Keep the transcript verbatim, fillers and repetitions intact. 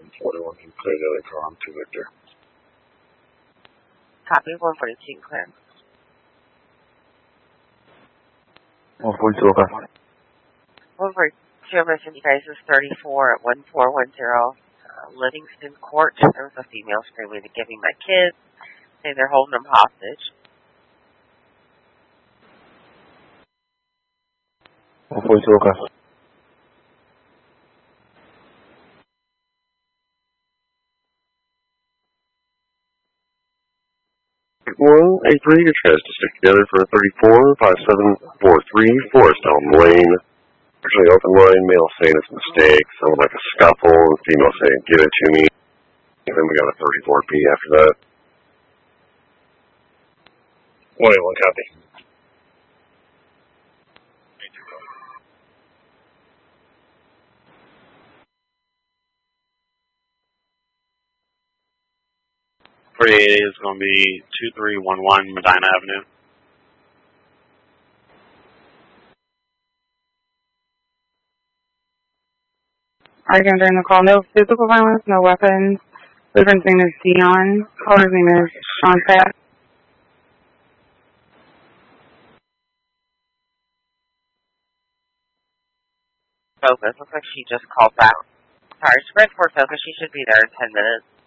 forty-one can clear the other car on to Victor. Copy, one forty-two clear. one forty-two, okay. one forty-two, I'm you guys is thirty-four at one four one zero uh, Livingston Court. There was a female screaming to give me my kids, saying they're holding them hostage. one forty-two, okay. one eight three, get you guys to stick together for thirty-four five seven four three Forest Elm Lane. Actually, open line, male saying it's a mistake, sounded like a scuffle, and female saying, give it to me. And then we got a thirty-four P after that. one eight one, copy. forty-eight is going to be two three one one Medina Avenue. Are you going to the call? No physical violence, no weapons. Liver's name is Dion. Caller's name is Sean Pratt. Focus. Looks like she just called back. Sorry, spread for Focus. She should be there in ten minutes.